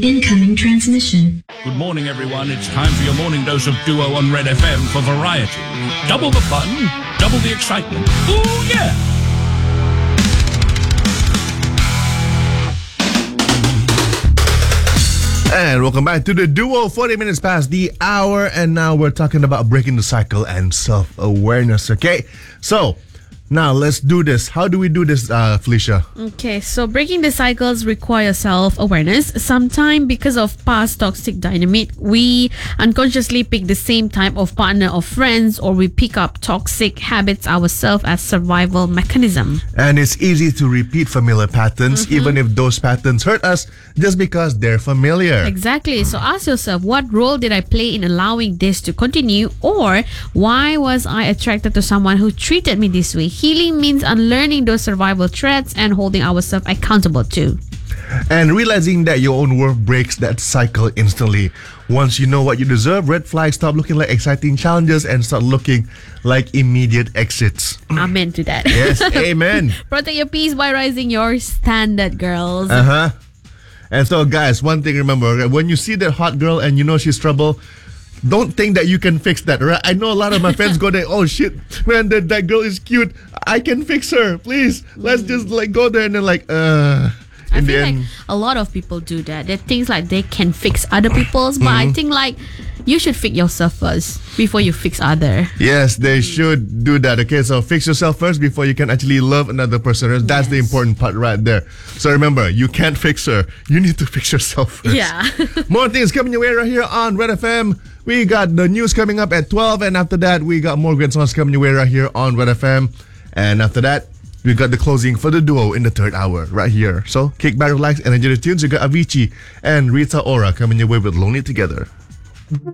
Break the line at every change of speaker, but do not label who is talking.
Incoming transmission.
Good morning, everyone. It's time for your morning dose of Duo on Red FM for variety. Double the fun, double the excitement. Ooh, yeah!
And welcome back to the Duo, 40 minutes past the hour, and now we're talking about breaking the cycle and self-awareness, okay? So, now let's do this. How do we do this, Felicia?
Okay, so breaking the cycles requires self-awareness. Sometimes because of past toxic dynamic, we unconsciously pick the same type of partner or friends, or we pick up toxic habits ourselves as survival mechanism.
And it's easy to repeat familiar patterns, even if those patterns hurt us, just because they're familiar.
Exactly. So ask yourself, what role did I play in allowing this to continue? Or why was I attracted to someone who treated me this way? Healing means unlearning those survival threats and holding ourselves accountable too.
And realizing that your own worth breaks that cycle instantly. Once you know what you deserve, red flags stop looking like exciting challenges and start looking like immediate exits.
Amen to that.
Yes, amen.
Protect your peace by rising your standard, girls.
And so, guys, one thing remember, when you see that hot girl and you know she's trouble, don't think that you can fix that, right? I know a lot of my friends go there, oh shit, man, that girl is cute. I can fix her. Please, let's just go there and then
I feel like a lot of people do that. They think like they can fix other people's, but I think like you should fix yourself first before you fix other.
Yes, they should do that. Okay, so fix yourself first before you can actually love another person. That's the important part right there. So remember, you can't fix her. You need to fix yourself first.
Yeah.
More things coming your way right here on Red FM. We got the news coming up at 12, and after that, we got more great songs coming your way right here on Red FM. And after that, we got the closing for the Duo in the third hour right here. So kick back, relax, and enjoy the tunes. You got Avicii and Rita Ora coming your way with Lonely Together.